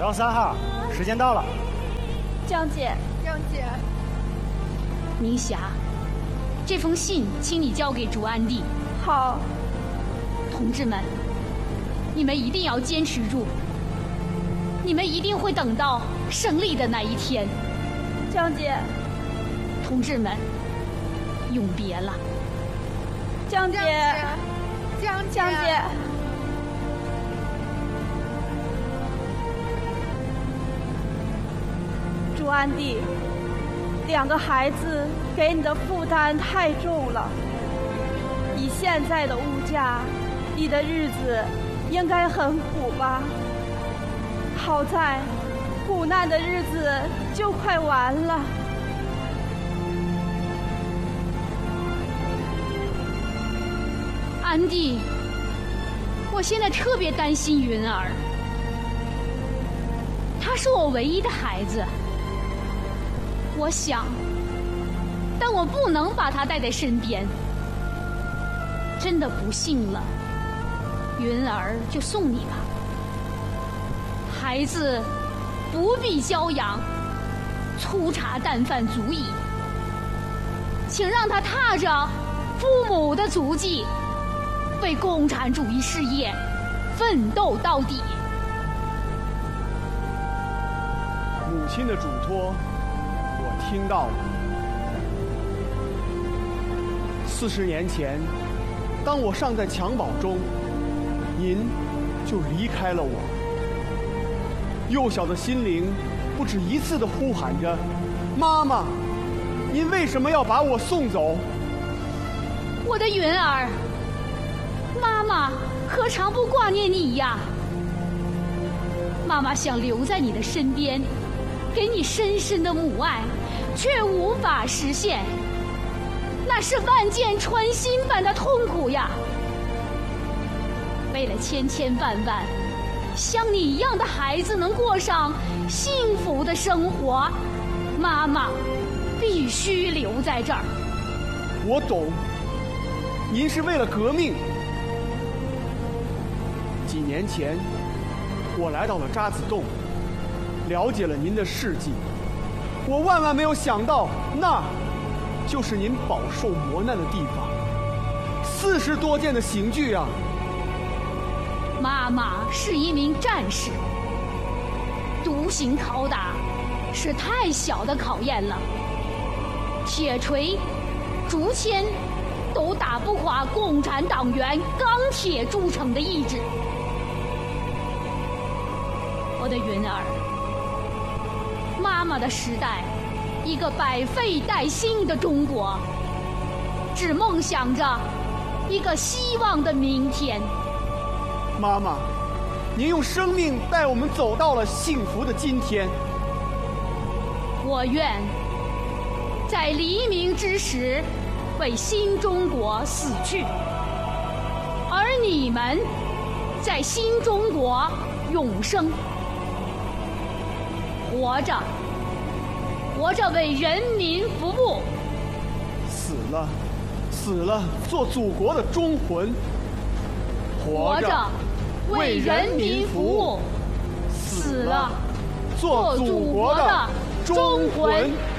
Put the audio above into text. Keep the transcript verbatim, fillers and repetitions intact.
幺三号，时间到了。 江姐， 江姐， 明霞，这封信请你交给朱安迪。 好。 同志们，你们一定要坚持住，你们一定会等到胜利的那一天。 江姐， 同志们，永别了。 江姐， 江姐， 江姐。朱安迪，两个孩子给你的负担太重了。以现在的物价，你的日子应该很苦吧？好在，苦难的日子就快完了。 安迪，我现在特别担心云儿，她是我唯一的孩子。我想，但我不能把她带在身边。真的不幸了，云儿就送你吧。孩子不必教养，粗茶淡饭足矣。请让他踏着父母的足迹，为共产主义事业奋斗到底。 母亲的嘱托，我听到了。四十年前，当我尚在襁褓中，您就离开了我。幼小的心灵不止一次地呼喊着：“妈妈，您为什么要把我送走？” 我的云儿，妈妈何尝不挂念你呀？妈妈想留在你的身边，给你深深的母爱，却无法实现，那是万箭穿心般的痛苦呀！为了千千万万像你一样的孩子能过上幸福的生活，妈妈必须留在这儿。 我懂，您是为了革命。几年前，我来到了渣滓洞，了解了您的事迹。我万万没有想到，那就是您饱受磨难的地方。四十多件的刑具啊！ 妈妈是一名战士，独行拷打是太小的考验了。铁锤、竹签都打不垮共产党员钢铁铸成的意志。我的云儿，妈妈的时代，一个百废待兴的中国，只梦想着一个希望的明天。 妈妈，您用生命带我们走到了幸福的今天。 我愿在黎明之时为新中国死去，而你们在新中国永生。活着，活着为人民服务。 死了，死了，做祖国的忠魂。 活着，为人民服务；死了，做祖国的忠魂。